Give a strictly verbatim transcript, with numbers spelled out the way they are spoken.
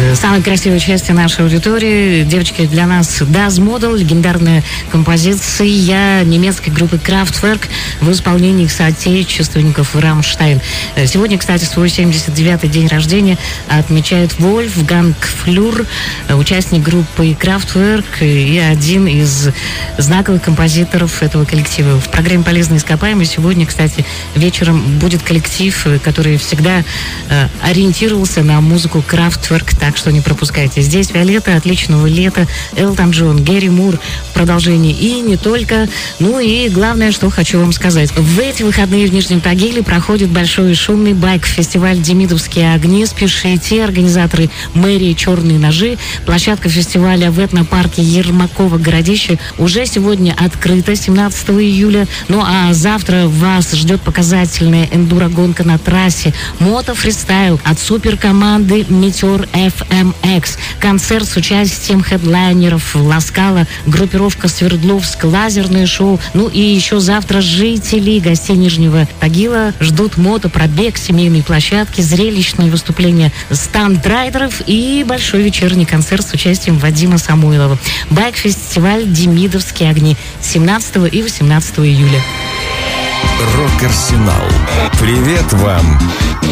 самой красивой части нашей аудитории. Девочки, для нас Das Model, легендарная композиция немецкой группы Kraftwerk в исполнении их соотечественников Rammstein. Сегодня, кстати, свой семьдесят девятый день рождения отмечает Wolfgang Flür, участник группы Kraftwerk и один из знаковых композиторов этого коллектива. В программе «Полезные ископаемые» сегодня, кстати, вечером будет коллектив, который всегда э, ориентировался на музыку Kraftwerk, так что не пропускайте. Здесь Виолетта, отличного лета, Элтон Джон, Гэри Мур в продолжении и не только. Ну и главное, что хочу вам сказать. В эти выходные в Нижнем Тагиле проходит большой и шумный байк-фестиваль «Демидовские огни». Спешите, организаторы мэрии «Черные ножи». Площадка фестиваля в этнопарке Ермакова-Городище уже сегодня открыта, семнадцатого июля. Ну а завтра вас ждет показательная эндуро-гонка на трассе, мото-фристайл от суперкоманды Meteor эф эм экс, концерт с участием хедлайнеров Ласкала, группировка Свердловск, лазерное шоу. Ну и еще завтра жители гостей Нижнего Тагила ждут мото-пробег, семейные площадки, зрелищные выступления стандрайдеров и большой вечерний концерт с участием Вадима Самойлова. Байк-фестиваль «Демидовские огни» семнадцатого и восемнадцатого июля. Рок-арсенал. Привет вам!